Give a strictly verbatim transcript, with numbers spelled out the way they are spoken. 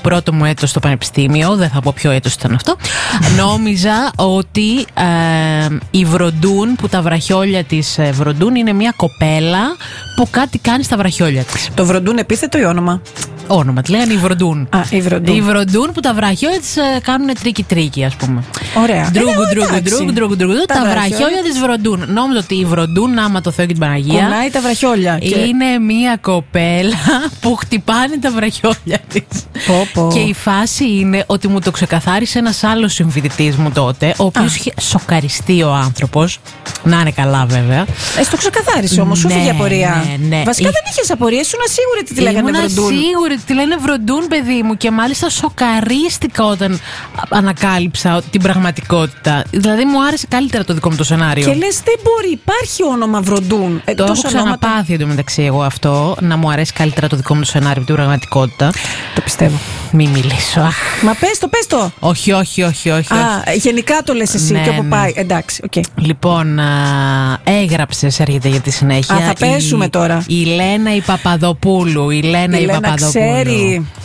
πρώτο μου έτος στο πανεπιστήμιο, δεν θα πω ποιο έτος ήταν αυτό, νόμιζα ότι ε, η Βροντούν, που τα βραχιόλια της ε, Βροντούν είναι μια κοπέλα που κάτι κάνει στα βραχιόλια της. Το Βροντούν επίθετο ή όνομα? Όνομα, τη λένε η Βροντούν. Α, η Βροντούν. Η Βροντούν που τα βραχιόλια της ε, κάνουν τρίκι-τρίκι, ας πούμε. Ωραία. Ντρούγκου, ντρούγκου, ντρούγκου, ντρούγκου, ντρούγκου. Τα βραχιόλια της Βροντούν. Νόμιζα ότι η Βροντούν, άμα το Θεό και την Παναγία, κουνάει τα βραχιόλια. Είναι μια κοπέλα που χτυπάνε τα βραχιόλια της. Πω, πω. Και η φάση είναι ότι μου το ξεκαθάρισε ένας άλλος συμφοιτητής μου τότε, ο οποίος είχε σοκαριστεί ο άνθρωπος. Να είναι καλά, βέβαια. Ε, στο ξεκαθάρισε όμως, σου ναι, φύγε απορία. Ναι, ναι. Βασικά δεν είχες απορία, ήσουν σίγουρη ότι τη λέγανε Βροντούν. Ήμουν σίγουρη ότι τη λένε Βροντούν, παιδί μου, και μάλιστα σοκαρίστηκα όταν ανακάλυψα την πραγματικότητα. Δηλαδή μου άρεσε καλύτερα το δικό μου το σενάριο. Και λες, δεν μπορεί, υπάρχει όνομα Βροντούν. Ε, το έχω ξαναπάθει εντωμεταξύ εγώ αυτό, να μου αρέσει καλύτερα το δικό μου το σενάριο από την πραγματικότητα. Το πιστεύω. Μη μιλήσω. Αχ. Μα πες το, πες το. Όχι, όχι, όχι, όχι. Α, όχι. Γενικά το λες εσύ, ναι, και όπου ναι. πάει. Εντάξει, οκ. Okay. Λοιπόν, α, έγραψες, έρχεται για τη συνέχεια. Α, θα πέσουμε η, τώρα. Η Λένα η Παπαδοπούλου. Η Λένα η, η Λένα Παπαδοπούλου. Ξέρει.